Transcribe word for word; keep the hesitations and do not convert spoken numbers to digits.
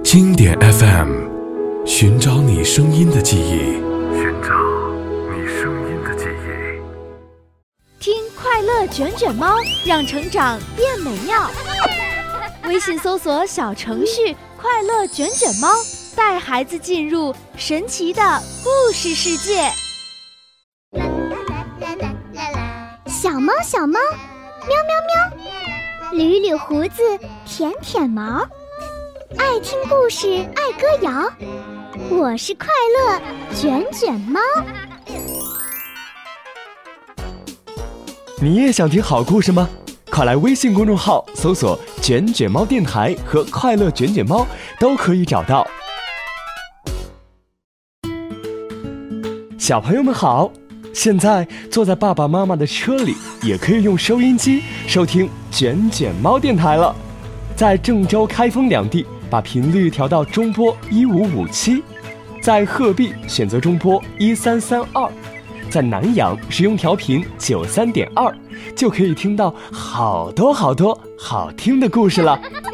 经典 F M， 寻找你声音的记忆， 寻找你声音的记忆。 听快乐卷卷猫，让成长变美妙。微信搜索小程序快乐卷卷猫，带孩子进入神奇的故事世界。 小猫小猫，喵喵喵，捋捋胡子，舔舔毛，爱听故事，爱歌谣，我是快乐卷卷猫。 你也想听好故事吗？快来微信公众号搜索卷卷猫电台和快乐卷卷猫，都可以找到。小朋友们好，现在坐在爸爸妈妈的车里，也可以用收音机收听卷卷猫电台了。在郑州、开封两地把频率调到中波一五五七，在鹤壁选择中波一三三二，在南阳使用调频九三点二，就可以听到好多好多好听的故事了。